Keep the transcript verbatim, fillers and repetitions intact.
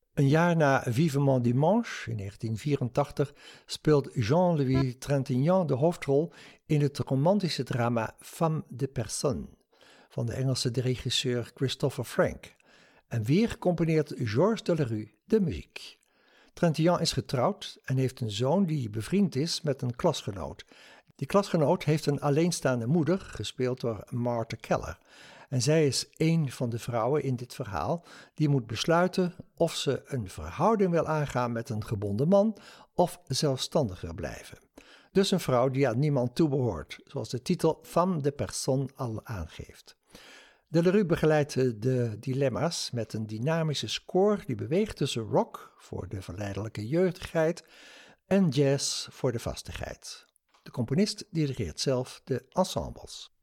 Een jaar na Vivement Dimanche in negentien vierentachtig speelt Jean-Louis Trintignant de hoofdrol in het romantische drama Femme de Personne van de Engelse regisseur Christopher Frank. En weer componeert Georges Delerue de muziek. Trintignant is getrouwd en heeft een zoon die bevriend is met een klasgenoot. Die klasgenoot heeft een alleenstaande moeder, gespeeld door Martha Keller. En zij is een van de vrouwen in dit verhaal die moet besluiten of ze een verhouding wil aangaan met een gebonden man of zelfstandiger blijven. Dus een vrouw die aan niemand toebehoort, zoals de titel Femme de Personne al aangeeft. Delerue begeleidt de dilemma's met een dynamische score die beweegt tussen rock voor de verleidelijke jeugdigheid en jazz voor de vastigheid. De componist dirigeert zelf de ensembles.